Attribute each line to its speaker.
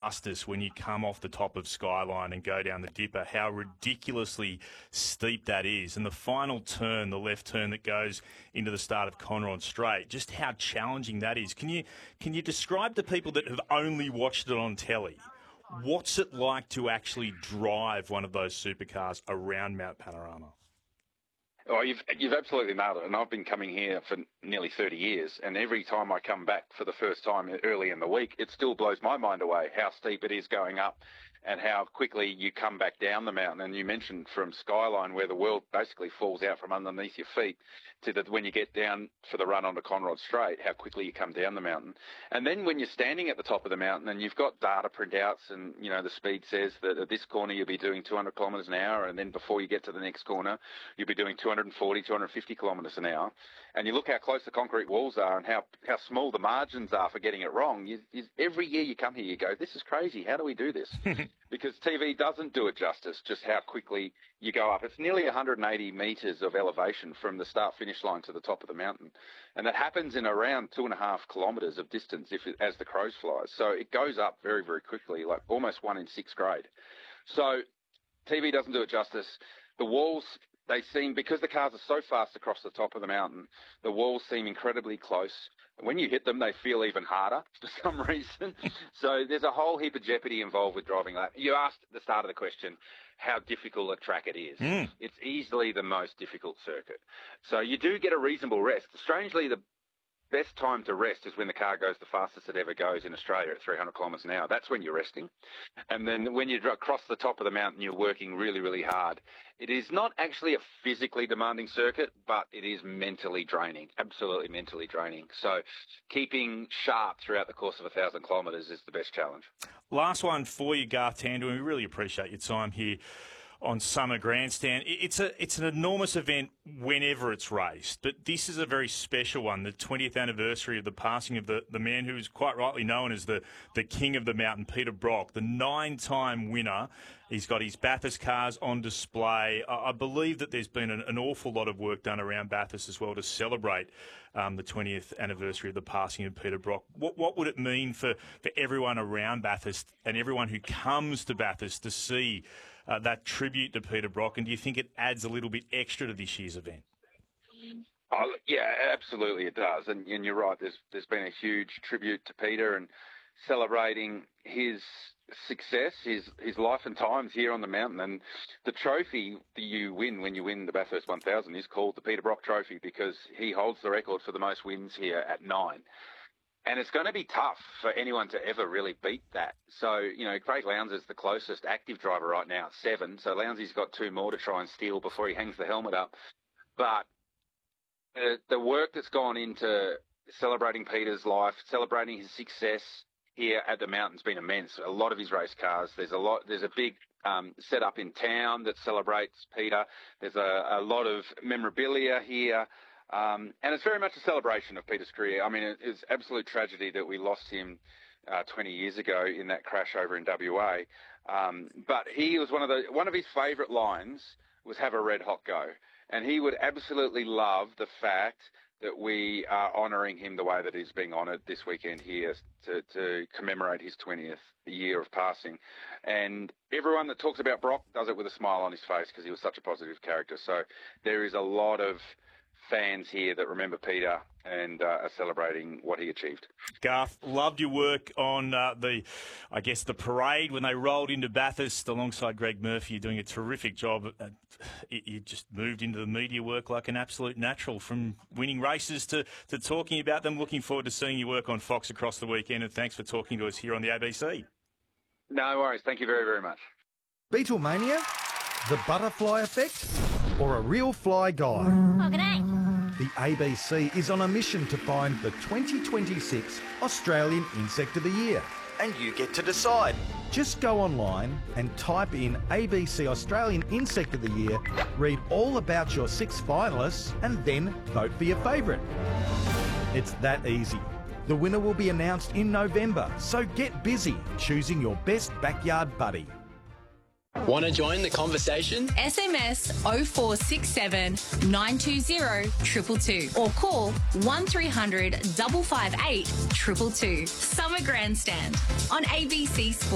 Speaker 1: justice when you come off the top of Skyline and go down the Dipper, how ridiculously steep that is. And the final turn, the left turn that goes into the start of Conrod Straight, just how challenging that is. Can you describe to people that have only watched it on telly, what's it like to actually drive one of those supercars around Mount Panorama?
Speaker 2: Oh, you've absolutely nailed it. And I've been coming here for nearly 30 years, and every time I come back for the first time early in the week, it still blows my mind away how steep it is going up and how quickly you come back down the mountain. And you mentioned from Skyline, where the world basically falls out from underneath your feet, to when you get down for the run onto Conrod Straight, how quickly you come down the mountain. And then when you're standing at the top of the mountain and you've got data printouts and, you know, the speed says that at this corner you'll be doing 200 kilometres an hour, and then before you get to the next corner, you'll be doing 240, 250 kilometres an hour. And you look how close the concrete walls are and how small the margins are for getting it wrong. Every year you come here, you go, this is crazy. How do we do this? Because TV doesn't do it justice, just how quickly you go up. It's nearly 180 metres of elevation from the start-finish line to the top of the mountain. And that happens in around 2.5 kilometres of distance as the crows fly. So it goes up very, very quickly, like almost 1 in 6th grade. So TV doesn't do it justice. The walls, they seem, because the cars are so fast across the top of the mountain, the walls seem incredibly close. When you hit them, they feel even harder for some reason. So there's a whole heap of jeopardy involved with driving that. You asked at the start of the question how difficult a track it is. It's easily the most difficult circuit. So you do get a reasonable rest. Strangely, the best time to rest is when the car goes the fastest it ever goes in Australia at 300 kilometres an hour. That's when you're resting. And then when you cross the top of the mountain, you're working really, really hard. It is not actually a physically demanding circuit, but it is mentally draining, absolutely mentally draining. So keeping sharp throughout the course of 1,000 kilometres is the best challenge.
Speaker 1: Last one for you, Garth Tander. We really appreciate your time here on Summer Grandstand. It's an enormous event whenever it's raced, but this is a very special one, the 20th anniversary of the passing of the man who is quite rightly known as the king of the mountain, Peter Brock, the 9-time winner. He's got his Bathurst cars on display. I believe that there's been an awful lot of work done around Bathurst as well to celebrate the 20th anniversary of the passing of Peter Brock. What would it mean for everyone around Bathurst and everyone who comes to Bathurst to see that tribute to Peter Brock, and do you think it adds a little bit extra to this year's event?
Speaker 2: Oh, yeah, absolutely it does. And you're right, there's been a huge tribute to Peter and celebrating his success, his life and times here on the mountain. And the trophy that you win when you win the Bathurst 1000 is called the Peter Brock Trophy because he holds the record for the most wins here at 9. And it's going to be tough for anyone to ever really beat that. So, you know, Craig Lowndes is the closest active driver right now at 7. So Lowndesy's got 2 more to try and steal before he hangs the helmet up. But the work that's gone into celebrating Peter's life, celebrating his success here at the mountain's been immense. A lot of his race cars. There's a big setup in town that celebrates Peter. There's a lot of memorabilia here. And it's very much a celebration of Peter's career. I mean, it's absolute tragedy that we lost him 20 years ago in that crash over in WA. But he was one of his favourite lines was "Have a red hot go," and he would absolutely love the fact that we are honouring him the way that he's being honoured this weekend here to commemorate his 20th year of passing. And everyone that talks about Brock does it with a smile on his face because he was such a positive character. So there is a lot of fans here that remember Peter and are celebrating what he achieved.
Speaker 1: Garth, loved your work on the parade when they rolled into Bathurst alongside Greg Murphy. You're doing a terrific job. You just moved into the media work like an absolute natural, from winning races to talking about them. Looking forward to seeing your work on Fox across the weekend, and thanks for talking to us here on the ABC.
Speaker 2: No worries. Thank you very, very much.
Speaker 3: Beatlemania? The butterfly effect? Or a real fly guy?
Speaker 4: Oh, g'day.
Speaker 3: The ABC is on a mission to find the 2026 Australian Insect of the Year. And you get to decide. Just go online and type in ABC Australian Insect of the Year, read all about your 6 finalists, and then vote for your favourite. It's that easy. The winner will be announced in November, so get busy choosing your best backyard buddy.
Speaker 5: Want to join the conversation?
Speaker 4: SMS 0467 920 222 or call 1300 558 222. Summer Grandstand on ABC Sport.